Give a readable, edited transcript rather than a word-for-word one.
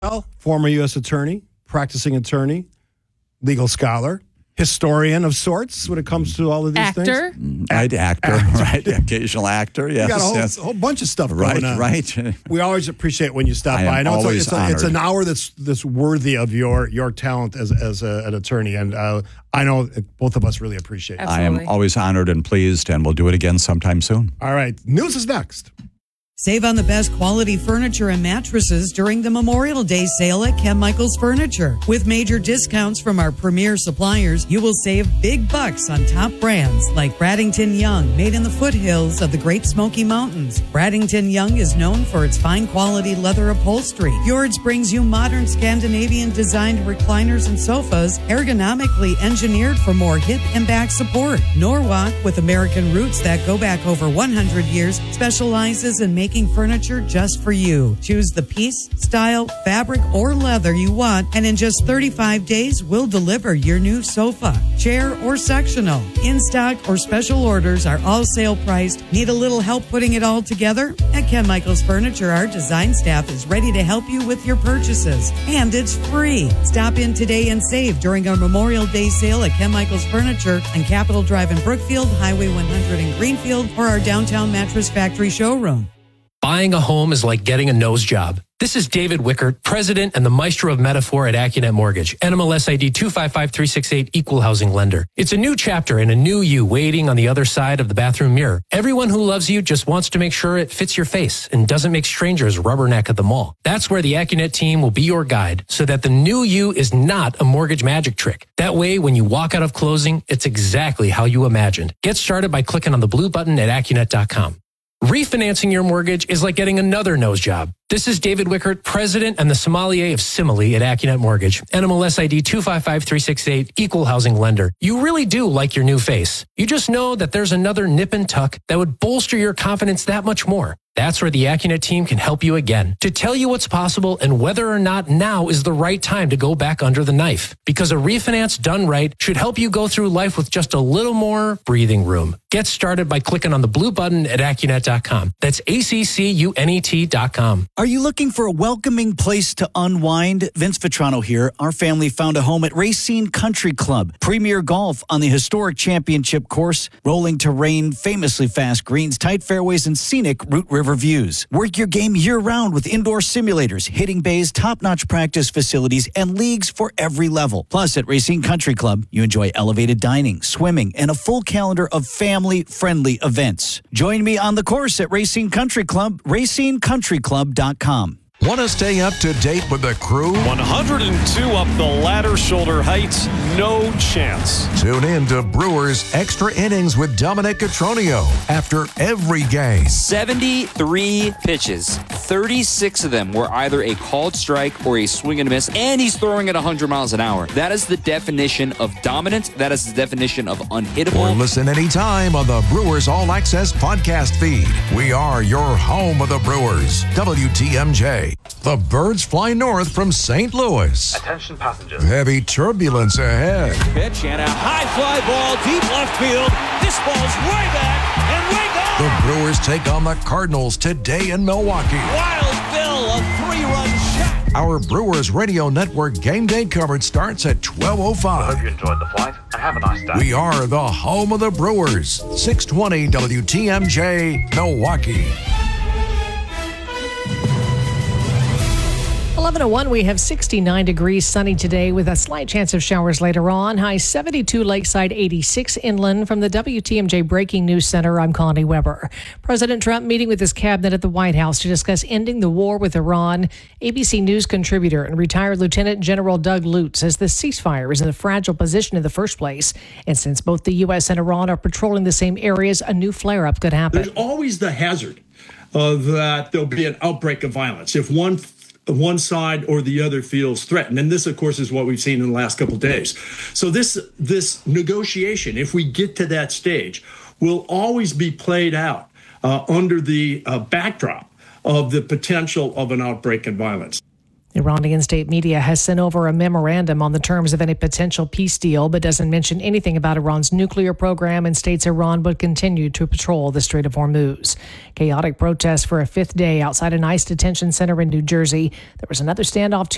Former U.S. attorney, practicing attorney, legal scholar, historian of sorts when it comes to all of these things. Actor, right? Occasional actor, yes. You got a whole bunch of stuff going on. Right. We always appreciate when you stop by. I know it's an hour that's worthy of your talent as an attorney, and I know both of us really appreciate it. Absolutely. I am always honored and pleased, and we'll do it again sometime soon. All right. News is next. Save on the best quality furniture and mattresses during the Memorial Day sale at Ken Michaels Furniture. With major discounts from our premier suppliers, you will save big bucks on top brands like Bradington Young, made in the foothills of the Great Smoky Mountains. Bradington Young is known for its fine quality leather upholstery. Fjords brings you modern Scandinavian designed recliners and sofas, ergonomically engineered for more hip and back support. Norwalk, with American roots that go back over 100 years, specializes in making furniture just for you. Choose the piece, style, fabric, or leather you want, and in just 35 days, we'll deliver your new sofa, chair, or sectional. In stock or special orders are all sale priced. Need a little help putting it all together? At Ken Michaels Furniture, our design staff is ready to help you with your purchases. And it's free. Stop in today and save during our Memorial Day sale at Ken Michaels Furniture on Capitol Drive in Brookfield, Highway 100 in Greenfield, or our downtown Mattress Factory showroom. Buying a home is like getting a nose job. This is David Wickert, President and the Maestro of Metaphor at AccuNet Mortgage, NMLS ID 255368, Equal Housing Lender. It's a new chapter and a new you waiting on the other side of the bathroom mirror. Everyone who loves you just wants to make sure it fits your face and doesn't make strangers rubberneck at the mall. That's where the AccuNet team will be your guide so that the new you is not a mortgage magic trick. That way, when you walk out of closing, it's exactly how you imagined. Get started by clicking on the blue button at AccuNet.com. Refinancing your mortgage is like getting another nose job. This is David Wickert, President and the sommelier of Simile at AccuNet Mortgage, NMLS ID 255368, Equal Housing Lender. You really do like your new face. You just know that there's another nip and tuck that would bolster your confidence that much more. That's where the AccuNet team can help you again to tell you what's possible and whether or not now is the right time to go back under the knife. Because a refinance done right should help you go through life with just a little more breathing room. Get started by clicking on the blue button at AccuNet.com. That's ACCUNET.com. Are you looking for a welcoming place to unwind? Vince Vitrano here. Our family found a home at Racine Country Club. Premier golf on the historic championship course, rolling terrain, famously fast greens, tight fairways, and scenic Root River views. Work your game year-round with indoor simulators, hitting bays, top-notch practice facilities, and leagues for every level. Plus, at Racine Country Club, you enjoy elevated dining, swimming, and a full calendar of family-friendly events. Join me on the course at Racine Country Club, racinecountryclub.com. Want to stay up to date with the crew? 102 up the ladder, shoulder heights, no chance. Tune in to Brewers Extra Innings with Dominic Cotroneo after every game. 73 pitches, 36 of them were either a called strike or a swing and a miss, and he's throwing at 100 miles an hour. That is the definition of dominant. That is the definition of unhittable. Or listen anytime on the Brewers All Access podcast feed. We are your home of the Brewers. WTMJ. The birds fly north from St. Louis. Attention passengers. Heavy turbulence ahead. Pitch and a high fly ball deep left field. This ball's way back and way gone. The Brewers take on the Cardinals today in Milwaukee. Wild Bill, a 3-run shot. Our Brewers Radio Network game day coverage starts at 12:05. I hope you enjoyed the flight and have a nice day. We are the home of the Brewers. 620 WTMJ, Milwaukee. 11:01, we have 69 degrees, sunny today with a slight chance of showers later on. High 72 Lakeside, 86 inland. From the WTMJ Breaking News Center, I'm Connie Weber. President Trump meeting with his cabinet at the White House to discuss ending the war with Iran. ABC News contributor and retired Lieutenant General Doug Lute says the ceasefire is in a fragile position in the first place. And since both the U.S. and Iran are patrolling the same areas, a new flare-up could happen. There's always the hazard that there'll be an outbreak of violence if one side or the other feels threatened. And this, of course, is what we've seen in the last couple of days. So this negotiation, if we get to that stage, will always be played out under the backdrop of the potential of an outbreak of violence. Iranian state media has sent over a memorandum on the terms of any potential peace deal, but doesn't mention anything about Iran's nuclear program and states Iran would continue to patrol the Strait of Hormuz. Chaotic protests for a fifth day outside an ICE detention center in New Jersey. There was another standoff